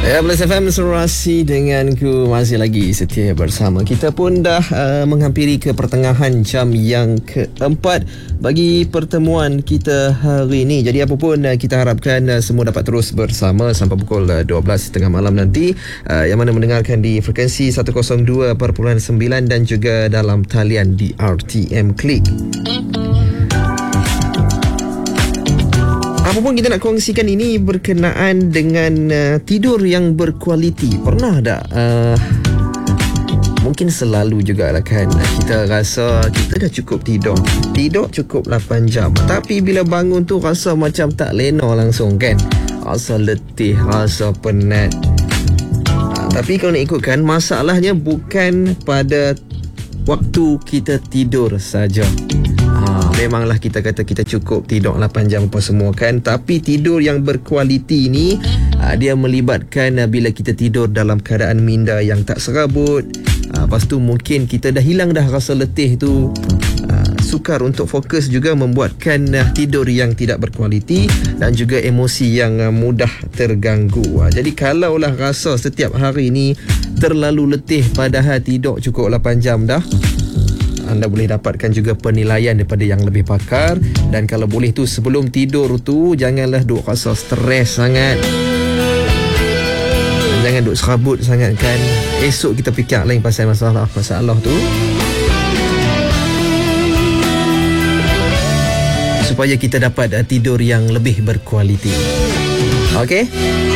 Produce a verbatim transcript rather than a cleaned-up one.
Ya, Plus F M Serasi denganku masih lagi setia bersama. Kita pun dah uh, menghampiri ke pertengahan jam yang keempat bagi pertemuan kita hari ini. Jadi apapun uh, kita harapkan uh, semua dapat terus bersama sampai pukul uh, dua belas tiga puluh malam nanti, uh, yang mana mendengarkan di frekuensi seratus dua perpuluhan sembilan dan juga dalam talian di R T M Klik. Apapun kita nak kongsikan ini berkenaan dengan uh, tidur yang berkualiti. Pernah tak? Uh, mungkin selalu jugalah kan, kita rasa kita dah cukup tidur. Tidur cukup lapan jam. Tapi bila bangun tu rasa macam tak lena langsung kan. Rasa letih, rasa penat. Uh, tapi kalau nak ikutkan, masalahnya bukan pada waktu kita tidur saja. Ha, memanglah kita kata kita cukup tidur lapan jam apa semua kan, tapi tidur yang berkualiti ni ha, dia melibatkan ha, bila kita tidur dalam keadaan minda yang tak serabut. Ha, lepas tu mungkin kita dah hilang dah rasa letih tu. Ha, sukar untuk fokus juga membuatkan ha, tidur yang tidak berkualiti dan juga emosi yang ha, mudah terganggu. Ha, jadi kalaulah rasa setiap hari ni terlalu letih padahal tidur cukup lapan jam dah, anda boleh dapatkan juga penilaian daripada yang lebih pakar. Dan kalau boleh tu sebelum tidur tu janganlah duk rasa stres sangat, jangan duk serabut sangat kan. Esok kita fikir lain pasal masalah masalah tu, supaya kita dapat tidur yang lebih berkualiti. Okey.